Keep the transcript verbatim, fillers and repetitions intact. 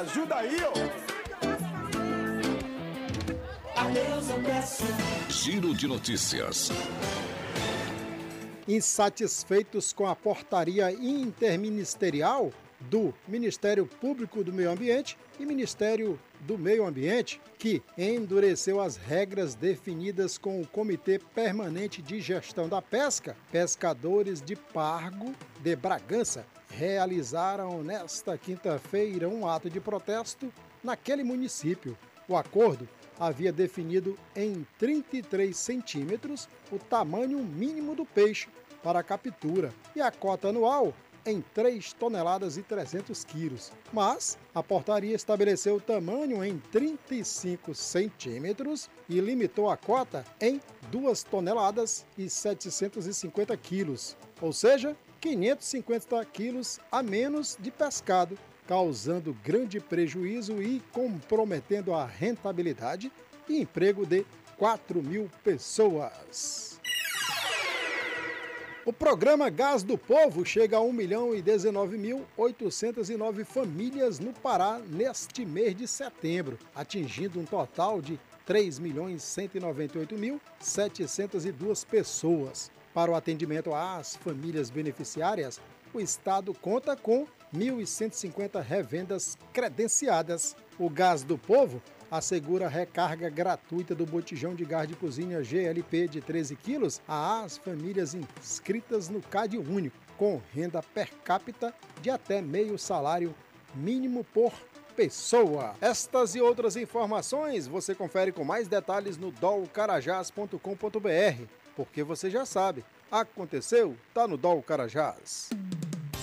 ajuda aí, ó. A Deus eu peço. Giro de notícias. Insatisfeitos com a portaria interministerial do Ministério Público do Meio Ambiente e Ministério do Meio Ambiente, que endureceu as regras definidas com o Comitê Permanente de Gestão da Pesca, pescadores de Pargo de Bragança realizaram nesta quinta-feira um ato de protesto naquele município. O acordo havia definido em trinta e três centímetros o tamanho mínimo do peixe para a captura e a cota anual em três toneladas e trezentos quilos. Mas a portaria estabeleceu o tamanho em trinta e cinco centímetros e limitou a cota em duas toneladas e setecentos e cinquenta quilos, ou seja, quinhentos e cinquenta quilos a menos de pescado, causando grande prejuízo e comprometendo a rentabilidade e emprego de quatro mil pessoas. O programa Gás do Povo chega a um milhão e dezenove mil oitocentos e nove famílias no Pará neste mês de setembro, atingindo um total de três milhões cento e noventa e oito mil setecentos e duas pessoas. Para o atendimento às famílias beneficiárias, o Estado conta com mil e cento e cinquenta revendas credenciadas. O Gás do Povo assegura recarga gratuita do botijão de gás de cozinha G L P de treze quilos às famílias inscritas no CAD Único, com renda per capita de até meio salário mínimo por pessoa. Estas e outras informações você confere com mais detalhes no dol carajás ponto com ponto br, porque você já sabe, aconteceu, tá no Dol Carajás.